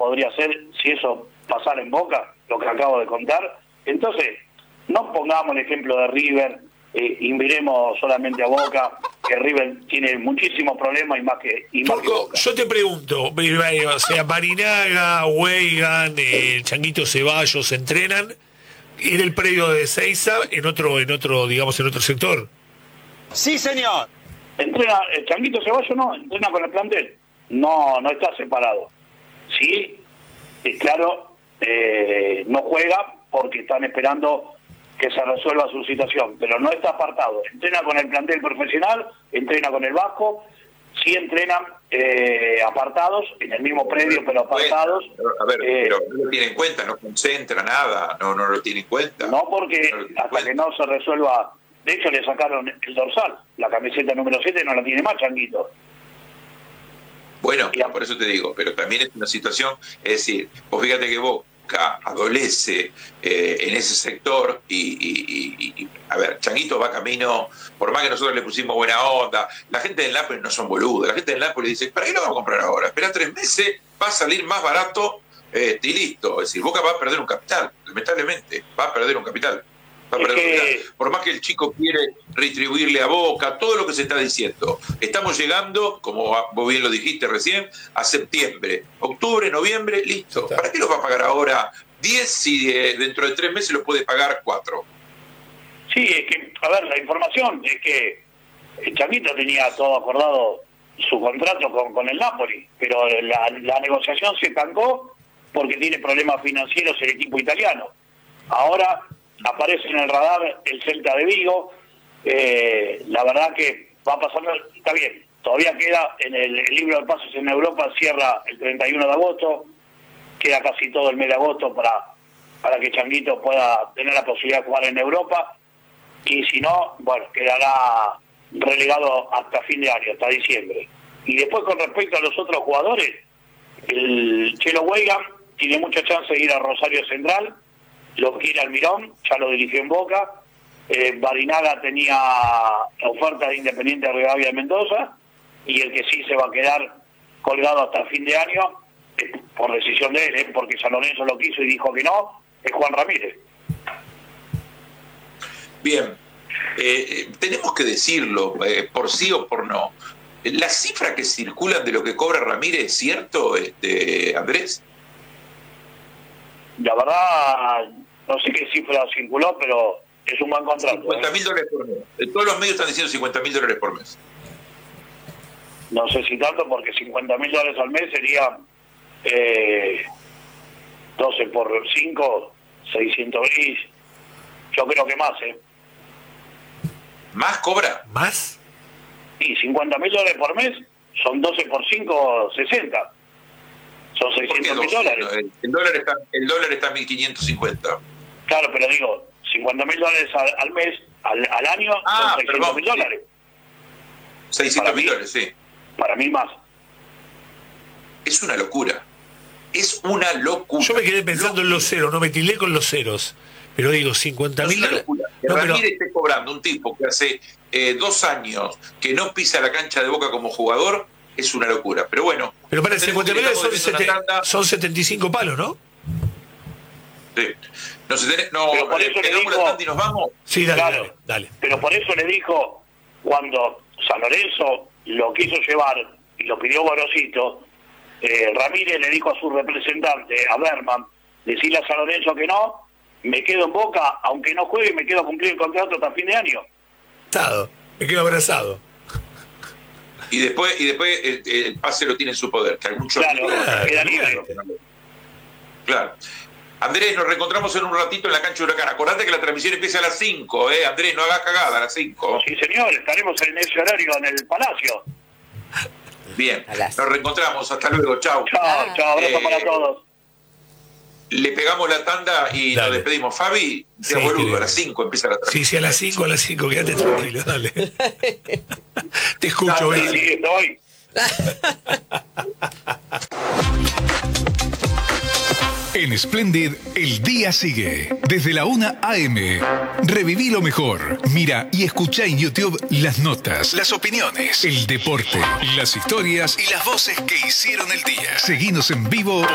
podría ser si eso pasara en Boca, lo que acabo de contar. Entonces, no pongamos el ejemplo de River y miremos solamente a Boca, que River tiene muchísimos problemas y más que Boca. Yo te pregunto, o sea, Barinaga, Weigan, Changuito Ceballos entrenan en el predio de Ezeiza, en otro, digamos, en otro sector. Sí, señor. Entrena, Changuito Ceballos no, entrena con el plantel. No está separado. Sí, claro, no juega porque están esperando que se resuelva su situación, pero no está apartado. Entrena con el plantel profesional, entrena con el Vasco, sí entrenan apartados, en el mismo predio, pero apartados. A ver, pero no lo tiene en cuenta, no concentra nada, no lo tiene en cuenta. No, porque hasta que no se resuelva. De hecho, le sacaron el dorsal, la camiseta número 7 no la tiene más Changuito. Bueno, por eso te digo, pero también es una situación, es decir, vos fíjate que Boca adolece en ese sector y a ver, Changuito va camino, por más que nosotros le pusimos buena onda, la gente del Nápoles no son boludos, la gente del Nápoles dice, ¿para qué lo vamos a comprar ahora? Espera 3 meses, va a salir más barato y listo. Es decir, Boca va a perder un capital, lamentablemente, va a perder un capital. Por más que el chico quiere retribuirle a Boca, todo lo que se está diciendo. Estamos llegando, como vos bien lo dijiste recién, a septiembre, octubre, noviembre, listo. ¿Para qué lo va a pagar ahora 10 si dentro de 3 meses lo puede pagar 4? Sí, es que, a ver, la información es que el Changuito tenía todo acordado su contrato con el Napoli, pero la negociación se estancó porque tiene problemas financieros el equipo italiano. Ahora aparece en el radar el Celta de Vigo, la verdad que va pasando, está bien, todavía queda en el libro de pases en Europa, cierra el 31 de agosto, queda casi todo el mes de agosto para que Changuito pueda tener la posibilidad de jugar en Europa, y si no, bueno, quedará relegado hasta fin de año, hasta diciembre. Y después con respecto a los otros jugadores, el Chelo Weigan tiene mucha chance de ir a Rosario Central, lo quiere Almirón, ya lo dirigió en Boca. Barinaga tenía oferta de Independiente de Rivadavia de Mendoza, y el que sí se va a quedar colgado hasta fin de año, por decisión de él, porque San Lorenzo lo quiso y dijo que no, es Juan Ramírez. Bien, tenemos que decirlo, por sí o por no. ¿La cifra que circulan de lo que cobra Ramírez es cierto, Andrés? La verdad, no sé qué cifra circuló, pero es un buen contrato. $50.000 por mes. Todos los medios están diciendo $50.000 por mes. No sé si tanto, porque $50.000 al mes sería 12 por 5, 600.000. Yo creo que más, ¿Más cobra? ¿Más? Y $50.000 por mes son 12 por 5, 60. Son $600.000. El dólar está a 1.550. Claro, pero digo, $50.000 al mes, al año, son $600.000. Sí. $600.000, sí. Para mí más. Es una locura. Es una locura. Yo me quedé pensando en los ceros, no me tildé con los ceros. Pero digo, $50.000. Que Ramírez esté cobrando un tipo que hace 2 años que no pisa la cancha de Boca como jugador, es una locura. Pero bueno. Pero para $50.000 son 75 palos, ¿no? Sí. Pero por eso le dijo, la tanda y nos vamos. Sí, dale, claro, dale. Pero por eso le dijo, cuando San Lorenzo lo quiso llevar y lo pidió Gorosito, Ramírez le dijo a su representante, a Berman, decirle a San Lorenzo que no, me quedo en Boca, aunque no juegue, me quedo a cumplir el contrato hasta fin de año. Me quedo abrazado. Y después el pase lo tiene en su poder, que algún queda libre. Claro. Andrés, nos reencontramos en un ratito en la cancha de Huracán. Acordate que la transmisión empieza a las 5, Andrés, no hagas cagada, a las 5. Sí, señor, estaremos en ese horario en el Palacio. Bien, nos reencontramos, hasta luego, chau. Chao, abrazo para todos. Le pegamos la tanda y nos despedimos. Fabi, Sí, boludo, a las 5 empieza la transmisión. Sí, a las 5, quédate tranquilo, dale. Te escucho, ¿ves? Sí, estoy. En Splendid, el día sigue. Desde la 1 a.m. Reviví lo mejor. Mira y escucha en YouTube las notas, las opiniones, el deporte, las historias y las voces que hicieron el día. Seguinos en vivo